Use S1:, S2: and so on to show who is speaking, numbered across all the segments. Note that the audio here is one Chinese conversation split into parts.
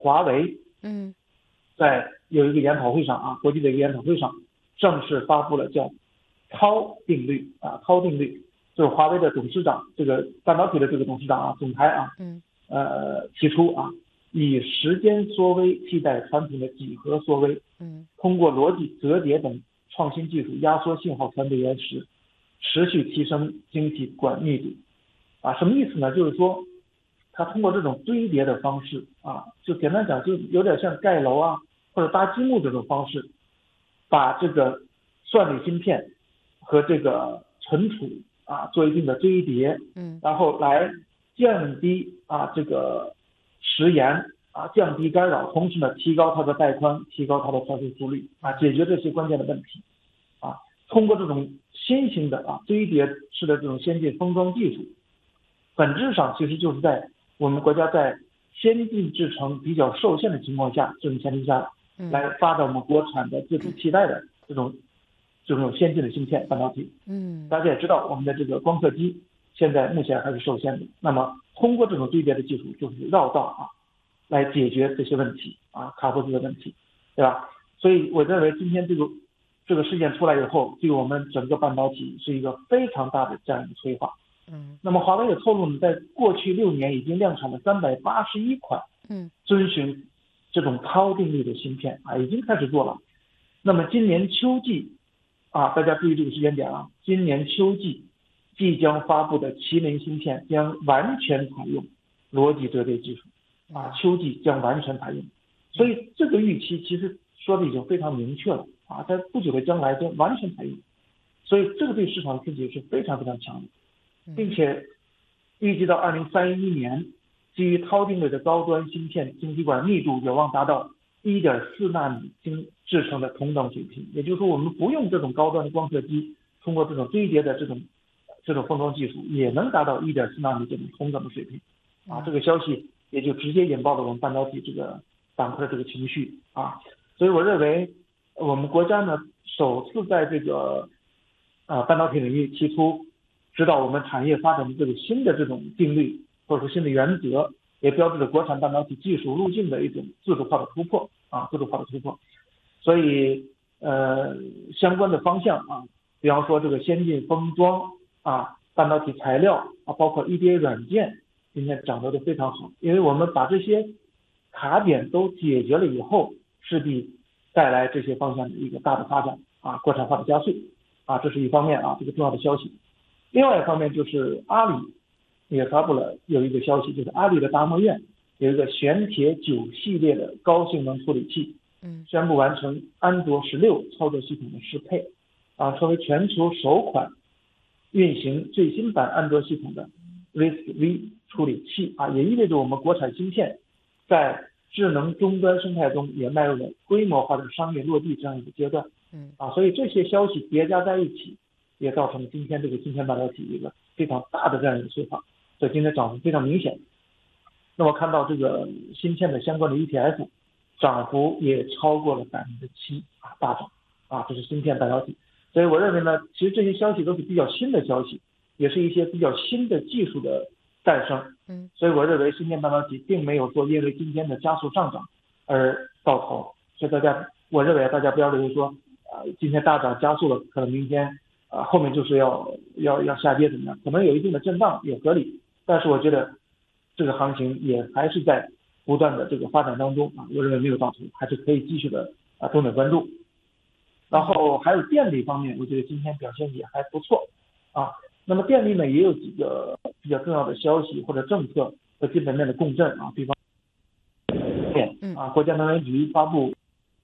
S1: 华为
S2: 嗯
S1: 在有一个研讨会上啊，国际的一个研讨会上，正式发布了叫涛定律啊，涛定律就是华为的董事长，这个半导体的这个董事长啊，总裁啊，
S2: 嗯
S1: 提出啊，以时间缩微替代传统的几何缩微，
S2: 嗯
S1: 通过逻辑折叠等创新技术压缩信号传递延时，持续提升晶体管密度啊，什么意思呢？就是说，它通过这种堆叠的方式啊，就简单讲，就有点像盖楼啊或者搭积木这种方式，把这个算力芯片和这个存储啊做一定的堆叠，
S2: 嗯
S1: 然后来降低这个时延啊，降低干扰，同时呢提高它的带宽，提高它的传输速率啊，解决这些关键的问题啊。通过这种新型的堆叠式的这种先进封装技术，本质上其实就是在我们国家在先进制程比较受限的情况下，这种前提下来发展我们国产的自主替代的这种先进的芯片半导体。大家也知道，我们的这个光刻机现在目前还是受限的。那么通过这种堆叠的技术，就是绕道来解决这些问题卡脖子的问题，对吧？所以我认为今天这个事件出来以后，对我们整个半导体是一个非常大的这样一个催化。那么华为也透露呢，在过去6年已经量产了381款遵循这种涛定律的芯片已经开始做了。那么今年秋季大家注意这个时间点今年秋季即将发布的麒麟芯片将完全采用逻辑折叠技术秋季将完全采用。所以这个预期其实说的已经非常明确了在不久的将来将完全采用。所以这个对市场的刺激是非常非常强的，并且预计到2031年，基于涛定律的高端芯片晶体管密度有望达到1.4纳米制成的同等水平。也就是说，我们不用这种高端的光刻机，通过这种堆叠的这种封装技术，也能达到1.4纳米这种同等的水平这个消息也就直接引爆了我们半导体这个板块的这个情绪所以我认为我们国家呢首次在这个半导体领域提出指导我们产业发展的这个新的这种定律或者说新的原则，也标志着国产半导体技术路径的一种自主化的突破自主化的突破。所以相关的方向比方说这个先进封装半导体材料包括 EDA 软件，今天涨得都非常好，因为我们把这些卡点都解决了以后，势必带来这些方向的一个大的发展国产化的加速这是一方面这个重要的消息。另外一方面就是阿里也发布了有一个消息，就是阿里的达摩院有一个玄铁9系列的高性能处理器宣布完成安卓16操作系统的适配成为全球首款运行最新版安卓系统的 RISC-V 处理器也意味着我们国产芯片在智能终端生态中也迈入了规模化的商业落地这样一个阶段所以这些消息叠加在一起，也造成了今天这个芯片半导体一个非常大的这样一个催化，所以今天涨幅非常明显。那么看到这个芯片的相关的 ETF 涨幅也超过了7%大涨这是芯片半导体。所以我认为呢，其实这些消息都是比较新的消息，也是一些比较新的技术的诞生所以我认为芯片半导体并没有说因为今天的加速上涨而到头。所以我认为大家不要认为说今天大涨加速了，可能明天后面就是要下跌怎么样，可能有一定的震荡也合理，但是我觉得这个行情也还是在不断的这个发展当中我认为没有到头，还是可以继续的重点关注。然后还有电力方面，我觉得今天表现也还不错那么电力呢也有几个比较重要的消息或者政策和基本面的共振比方国家能源局发布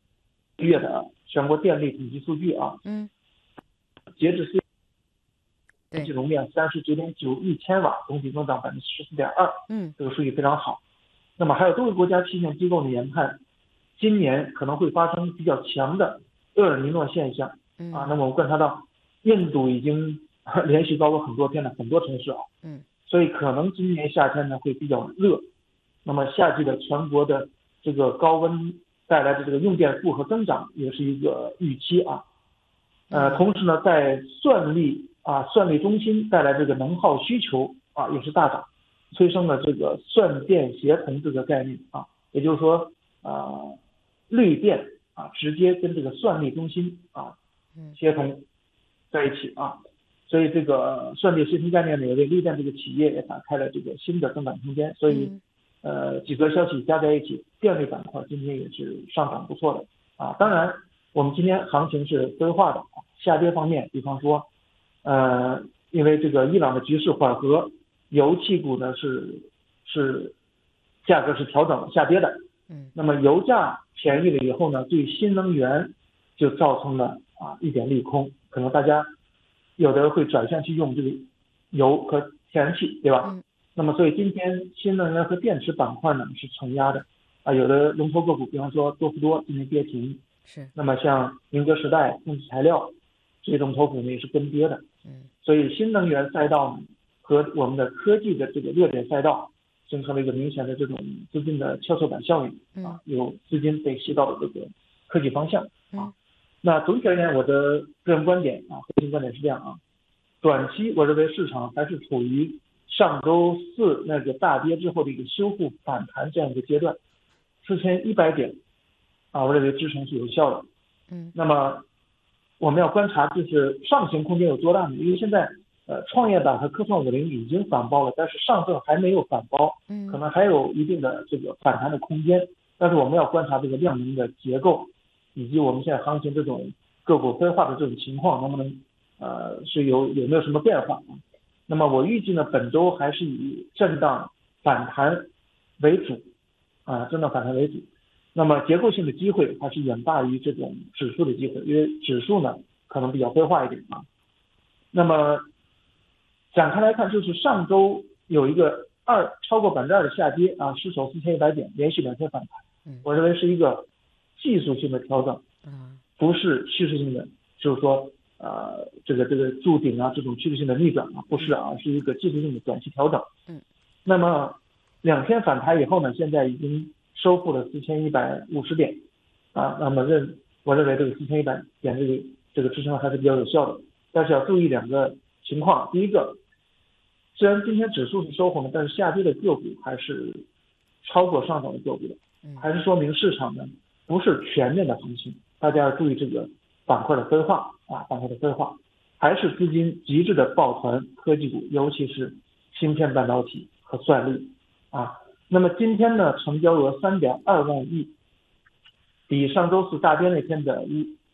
S1: 1月的全国电力统计数据截至4月计容量39.9亿千瓦，总体增长14.2%这个数据非常好。那么还有多个国家气象机构的研判，今年可能会发生比较强的厄尔尼诺现象那么我们观察到印度已经连续高温很多天了，很多城市所以可能今年夏天呢会比较热。那么夏季的全国的这个高温带来的这个用电负荷增长也是一个预期同时呢，在算力中心带来这个能耗需求也是大涨，催生了这个算电协同这个概念也就是说绿电直接跟这个算力中心协同在一起所以这个算力协同概念呢，也为绿电这个企业也打开了这个新的增长空间。所以几则消息加在一起，电力板块今天也是上涨不错的当然，我们今天行情是分化的下跌方面，比方说因为这个伊朗的局势缓和，油气股呢是价格是调整下跌的。那么油价便宜了以后呢，对新能源就造成了一点利空，可能大家有的会转向去用这个油和天然气，对吧？那么所以今天新能源和电池板块呢是承压的有的龙头个股，比方说多氟多今天跌停，那么像宁德时代、空气材料这些龙头股呢也是跟跌的。所以新能源赛道呢和我们的科技的这个热点赛道形成了一个明显的这种资金的跷跷板效应有资金被吸到了这个科技方向那总体而言，我的个人观点核心观点是这样短期我认为市场还是处于上周四那个大跌之后的一个修复反弹这样一个阶段，4100点我认为支撑是有效的。那么我们要观察就是上行空间有多大呢？因为现在创业板和科创50已经反包了，但是上证还没有反包，可能还有一定的这个反弹的空间。但是我们要观察这个量能的结构，以及我们现在行情这种个股分化的这种情况，能不能是有没有什么变化那么我预计呢，本周还是以震荡反弹为主震荡反弹为主。那么结构性的机会还是远大于这种指数的机会，因为指数呢可能比较分化一点那么展开来看，就是上周有一个超过2%的下跌失守4100点，连续2天反弹。我认为是一个技术性的调整，不是趋势性的，就是说这个筑顶这种趋势性的逆转不是是一个技术性的短期调整。那么2天反弹以后呢，现在已经收复了4150点那么我认为这个4100点这个支撑还是比较有效的，但是要注意2个情况。第一个，虽然今天指数是收红的，但是下跌的个股还是超过上涨的个股的，还是说明市场呢不是全面的行情，大家要注意这个板块的分化板块的分化，还是资金极致的抱团科技股，尤其是芯片半导体和算力那么今天呢，成交额3.2万亿，比上周四大跌那天的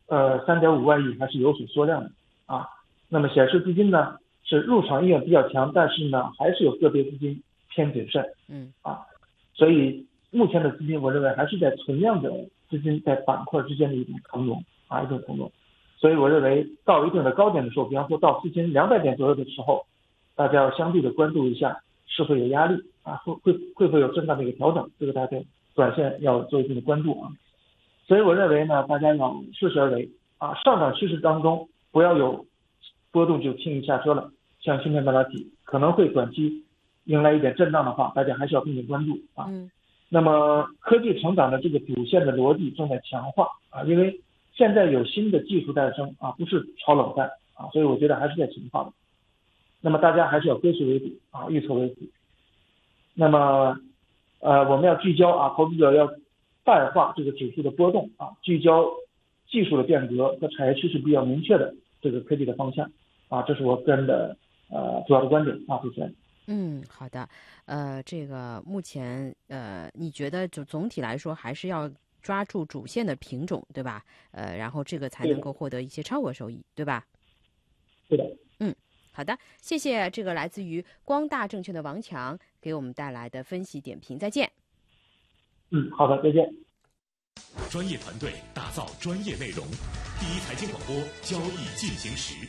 S1: 3.5万亿还是有所缩量的那么显示资金呢是入场意愿比较强，但是呢还是有个别资金偏谨慎所以目前的资金我认为还是在存量的资金在板块之间的一种腾挪所以我认为到一定的高点的时候，比方说到4200点左右的时候，大家要相对的关注一下是否有压力会不会有震荡的一个调整，这个大家短线要做一定的关注所以我认为呢，大家要适时而为上涨趋势当中不要有波动就轻易下车了，像芯片半导体可能会短期迎来一点震荡的话，大家还是要并且关注那么科技成长的这个主线的逻辑正在强化因为现在有新的技术诞生不是炒冷饭所以我觉得还是在强化的。那么大家还是要归属为主预测为主。那么我们要聚焦投资者要淡化这个指数的波动聚焦技术的变革和产业趋势比较明确的这个科技的方向这是我个人的主要的观点主持人。
S2: 好的，这个目前你觉得就总体来说还是要抓住主线的品种，对吧？然后这个才能够获得一些超额收益，对吧？
S1: 对的。
S2: 好的，谢谢这个来自于光大证券的王强给我们带来的分析点评，再见。
S1: 好的，再见。
S3: 专业团队打造专业内容，第一财经广播交易进行时。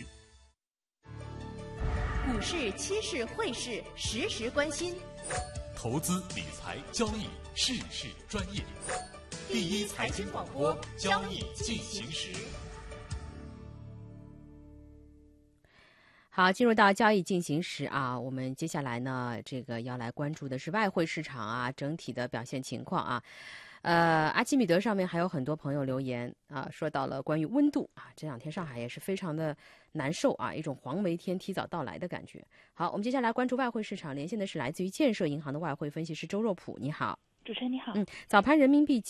S4: 股市、期市、汇市，时时关心。
S3: 投资理财交易，事事专业。第一财经广播交易进行时。
S2: 好，进入到交易进行时我们接下来呢，这个要来关注的是外汇市场整体的表现情况阿基米德上面还有很多朋友留言说到了关于温度这2天上海也是非常的难受一种黄梅天提早到来的感觉。好，我们接下来关注外汇市场，连线的是来自于建设银行的外汇分析师周若普，你好。
S5: 主持人你好。
S2: 早盘人民币